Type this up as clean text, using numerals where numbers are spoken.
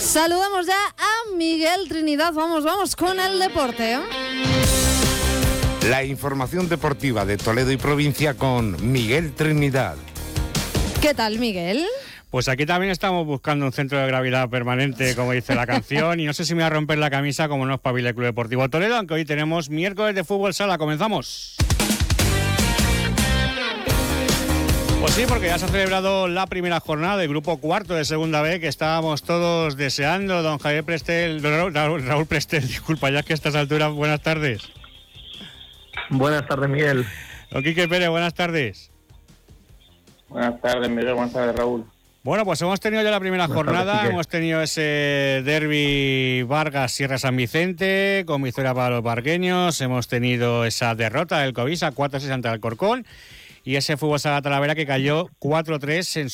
Saludamos ya a Miguel Trinidad. Vamos con el deporte, ¿eh? La información deportiva de Toledo y provincia con Miguel Trinidad. ¿Qué tal, Miguel? Pues aquí también estamos buscando un centro de gravedad permanente, como dice la canción, y no sé si me voy a romper la camisa como no espabila el Club Deportivo Toledo, aunque hoy tenemos miércoles de fútbol sala. Comenzamos. Pues sí, porque ya se ha celebrado la primera jornada del grupo cuarto de Segunda B, que estábamos todos deseando. Don Javier Prestel, Raúl Prestel, disculpa, ya que a estas alturas, buenas tardes. Buenas tardes, Miguel. Don Quique Pérez, buenas tardes. Buenas tardes, Miguel. Buenas tardes, Raúl. Bueno, pues hemos tenido ya la primera jornada, hemos tenido ese derbi Vargas-Sierra San Vicente, con victoria para los vargueños, hemos tenido esa derrota del Covisa, 4-6 ante Alcorcón, y ese fútbol sala Talavera que cayó 4-3 en